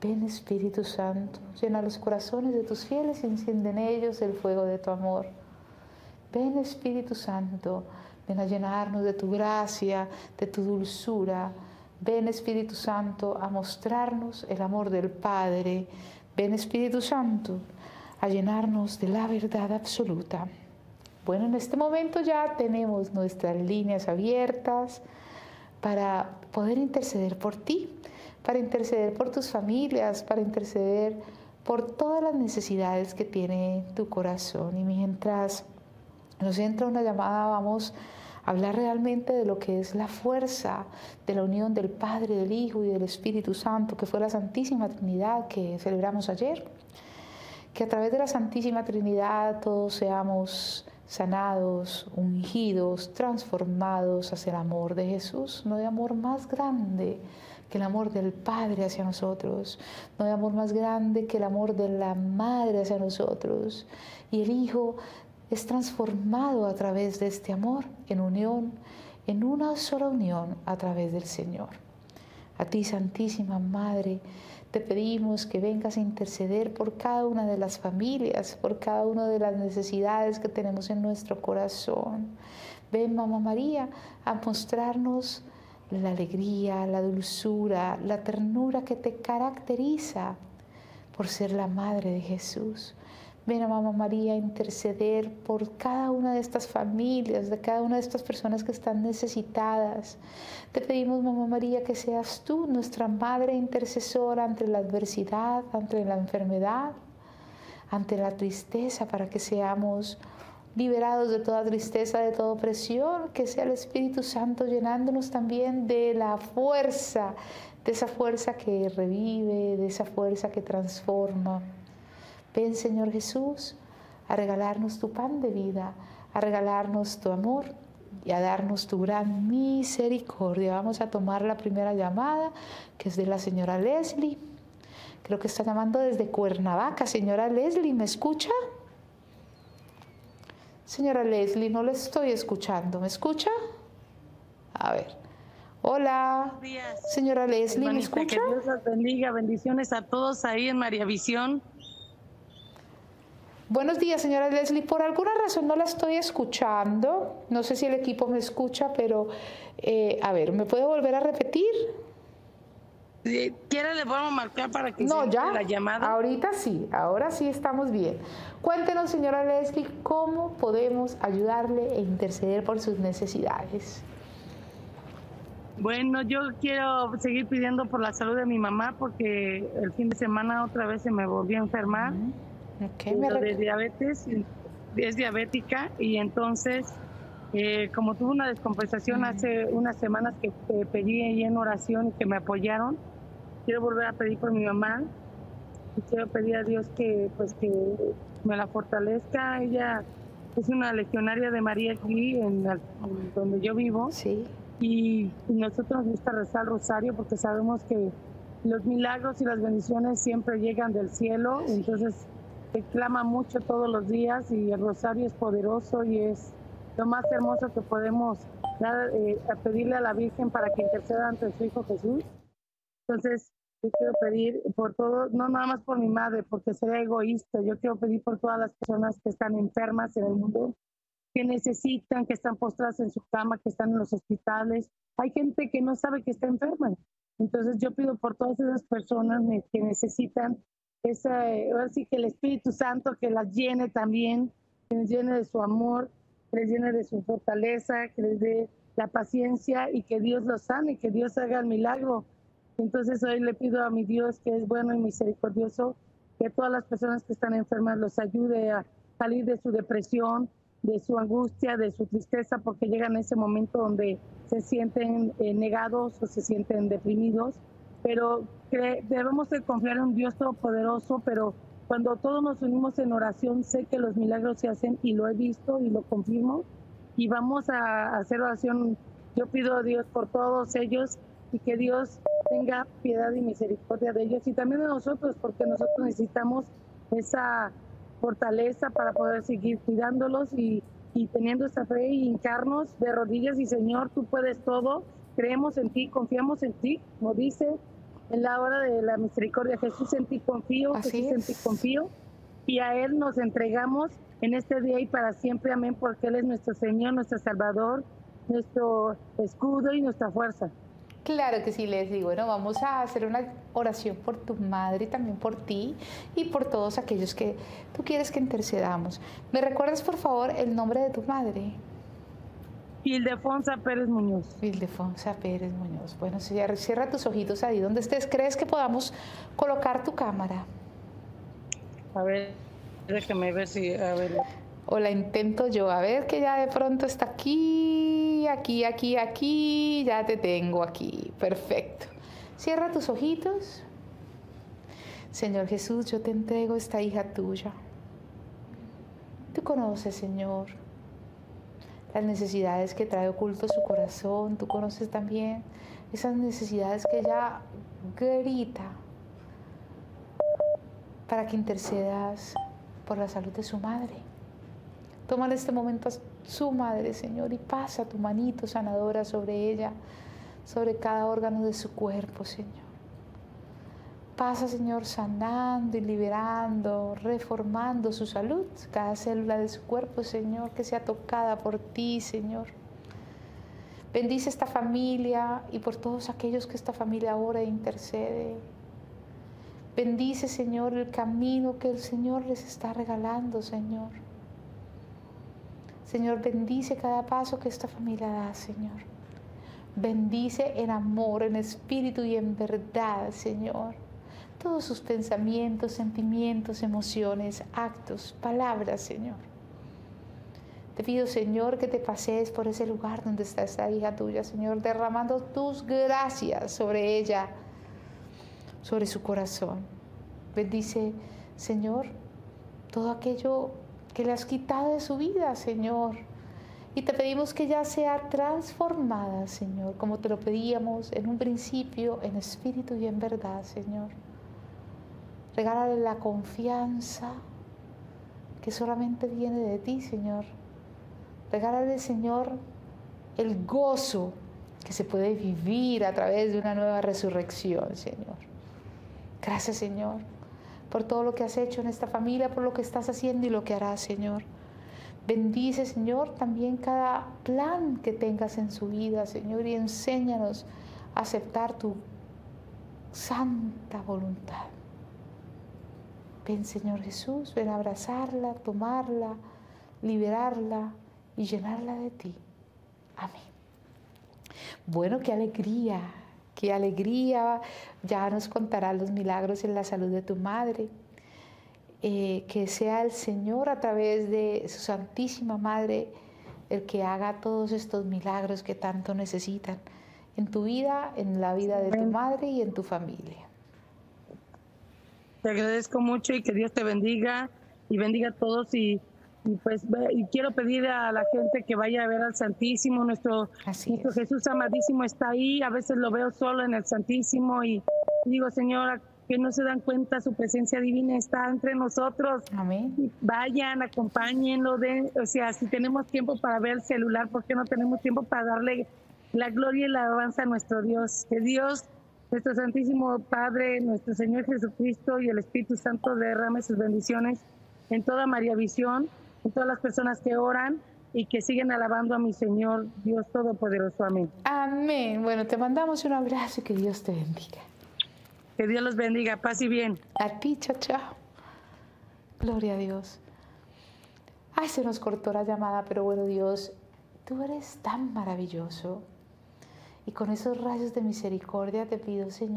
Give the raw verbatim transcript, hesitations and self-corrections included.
Ven Espíritu Santo, llena los corazones de tus fieles y enciende en ellos el fuego de tu amor. Ven Espíritu Santo, ven a llenarnos de tu gracia, de tu dulzura. Ven Espíritu Santo a mostrarnos el amor del Padre. Ven Espíritu Santo a llenarnos de la verdad absoluta. Bueno, en este momento ya tenemos nuestras líneas abiertas para poder interceder por ti, para interceder por tus familias, para interceder por todas las necesidades que tiene tu corazón. Y mientras nos entra una llamada, vamos a hablar realmente de lo que es la fuerza de la unión del Padre, del Hijo y del Espíritu Santo, que fue la Santísima Trinidad que celebramos ayer. Que a través de la Santísima Trinidad todos seamos sanados, ungidos, transformados hacia el amor de Jesús. No hay amor más grande que el amor del Padre hacia nosotros. No hay amor más grande que el amor de la Madre hacia nosotros. Y el Hijo es transformado a través de este amor en unión, en una sola unión a través del Señor. A ti, Santísima Madre, te pedimos que vengas a interceder por cada una de las familias, por cada una de las necesidades que tenemos en nuestro corazón. Ven, Mamá María, a mostrarnos la alegría, la dulzura, la ternura que te caracteriza por ser la Madre de Jesús. Ven a Mamá María a interceder por cada una de estas familias, de cada una de estas personas que están necesitadas. Te pedimos, Mamá María, que seas tú nuestra Madre intercesora ante la adversidad, ante la enfermedad, ante la tristeza, para que seamos liberados de toda tristeza, de toda opresión, que sea el Espíritu Santo llenándonos también de la fuerza, de esa fuerza que revive, de esa fuerza que transforma. Ven, Señor Jesús, a regalarnos tu pan de vida, a regalarnos tu amor y a darnos tu gran misericordia. Vamos a tomar la primera llamada, que es de la señora Leslie. Creo que está llamando desde Cuernavaca. Señora Leslie, ¿me escucha? Señora Leslie, no le estoy escuchando. ¿Me escucha? A ver. Hola. Buenos días. Señora Leslie, ¿me Hermanita, escucha? que Dios los bendiga. Bendiciones a todos ahí en María Visión. Buenos días, señora Leslie. Por alguna razón no la estoy escuchando. No sé si el equipo me escucha, pero eh, a ver, ¿me puede volver a repetir? Si quiere le podemos marcar para que No, se ya. la llamada. Ahorita sí, ahora sí estamos bien. Cuéntenos, señora Leslie, cómo podemos ayudarle e interceder por sus necesidades. Bueno, yo quiero seguir pidiendo por la salud de mi mamá porque el fin de semana otra vez se me volvió a enfermar. Uh-huh. Okay, de, de diabetes, es diabética y entonces eh, como tuvo una descompensación uh-huh. hace unas semanas que eh, pedí ahí en oración y que me apoyaron, quiero volver a pedir por mi mamá y quiero pedir a Dios que pues que me la fortalezca. Ella es una legionaria de María aquí en, la, en donde yo vivo. Sí. Y, y nosotros nos gusta rezar el rosario porque sabemos que los milagros y las bendiciones siempre llegan del cielo. Sí. Entonces se clama mucho todos los días y el rosario es poderoso y es lo más hermoso que podemos dar, eh, a pedirle a la Virgen para que interceda ante su Hijo Jesús. Entonces yo quiero pedir por todo, no nada más por mi madre porque sería egoísta, yo quiero pedir por todas las personas que están enfermas en el mundo, que necesitan, que están postradas en su cama, que están en los hospitales. Hay gente que no sabe que está enferma. Entonces yo pido por todas esas personas que necesitan esa, así que el Espíritu Santo que las llene también, que les llene de su amor, que les llene de su fortaleza, que les dé la paciencia y que Dios los sane, que Dios haga el milagro. Entonces hoy le pido a mi Dios, que es bueno y misericordioso, que todas las personas que están enfermas los ayude a salir de su depresión, de su angustia, de su tristeza, porque llegan a ese momento donde se sienten eh, negados o se sienten deprimidos. Pero cre- debemos de confiar en un Dios todopoderoso, pero cuando todos nos unimos en oración, sé que los milagros se hacen y lo he visto y lo confirmo. Y vamos a hacer oración. Yo pido a Dios por todos ellos y que Dios tenga piedad y misericordia de ellos y también de nosotros, porque nosotros necesitamos esa fortaleza para poder seguir cuidándolos y, y teniendo esa fe y hincarnos de rodillas y Señor, tú puedes todo, creemos en ti, confiamos en ti, como dice en la hora de la misericordia. Jesús, en ti confío, Así Jesús, en es. ti confío. Y a Él nos entregamos en este día y para siempre, amén, porque Él es nuestro Señor, nuestro Salvador, nuestro escudo y nuestra fuerza. Claro que sí, Leslie. Bueno, vamos a hacer una oración por tu madre y también por ti y por todos aquellos que tú quieres que intercedamos. ¿Me recuerdas, por favor, el nombre de tu madre? Ildefonsa Pérez Muñoz. Ildefonsa Pérez Muñoz. Bueno, cierra, cierra tus ojitos ahí donde estés. ¿Crees que podamos colocar tu cámara? A ver, déjame ver si... A ver. O la intento yo. A ver, que ya de pronto está aquí, aquí, aquí, aquí. Ya te tengo aquí. Perfecto. Cierra tus ojitos. Señor Jesús, yo te entrego esta hija tuya. Tú conoces, Señor, las necesidades que trae oculto su corazón. Tú conoces también esas necesidades que ella grita para que intercedas por la salud de su madre. Toma en este momento a su madre, Señor, y pasa tu manito sanadora sobre ella, sobre cada órgano de su cuerpo, Señor. Pasa, Señor, sanando y liberando, reformando su salud, cada célula de su cuerpo, Señor, que sea tocada por ti, Señor. Bendice esta familia y por todos aquellos que esta familia ora e intercede. Bendice, Señor, el camino que el Señor les está regalando, Señor. Señor, bendice cada paso que esta familia da, Señor. Bendice en amor, en espíritu y en verdad, Señor, todos sus pensamientos, sentimientos, emociones, actos, palabras, Señor. Te pido, Señor, que te pasees por ese lugar donde está esta hija tuya, Señor, derramando tus gracias sobre ella, sobre su corazón. Bendice, Señor, todo aquello que le has quitado de su vida, Señor. Y te pedimos que ella sea transformada, Señor, como te lo pedíamos en un principio, en espíritu y en verdad, Señor. Regálale la confianza que solamente viene de ti, Señor. Regálale, Señor, el gozo que se puede vivir a través de una nueva resurrección, Señor. Gracias, Señor, por todo lo que has hecho en esta familia, por lo que estás haciendo y lo que harás, Señor. Bendice, Señor, también cada plan que tengas en su vida, Señor, y enséñanos a aceptar tu santa voluntad. Ven, Señor Jesús, ven a abrazarla, tomarla, liberarla y llenarla de ti. Amén. Bueno, qué alegría, qué alegría. Ya nos contarás los milagros en la salud de tu madre. Eh, que sea el Señor a través de su Santísima Madre el que haga todos estos milagros que tanto necesitan en tu vida, en la vida de tu madre y en tu familia. Te agradezco mucho y que Dios te bendiga y bendiga a todos y, y pues y quiero pedir a la gente que vaya a ver al Santísimo. Nuestro, nuestro Jesús amadísimo está ahí. A veces lo veo solo en el Santísimo y digo, Señora, que no se dan cuenta, su presencia divina está entre nosotros. Amén. Vayan, acompáñenlo, de, o sea, si tenemos tiempo para ver el celular, ¿por qué no tenemos tiempo para darle la gloria y la alabanza a nuestro Dios? Que Dios, nuestro Santísimo Padre, nuestro Señor Jesucristo y el Espíritu Santo derrame sus bendiciones en toda María Visión, en todas las personas que oran y que siguen alabando a mi Señor Dios Todopoderoso. Amén. Amén. Bueno, te mandamos un abrazo y que Dios te bendiga. Que Dios los bendiga, paz y bien. A ti, chao, chao. Gloria a Dios. Ay, se nos cortó la llamada, pero bueno, Dios, tú eres tan maravilloso. Y con esos rayos de misericordia te pido, Señor,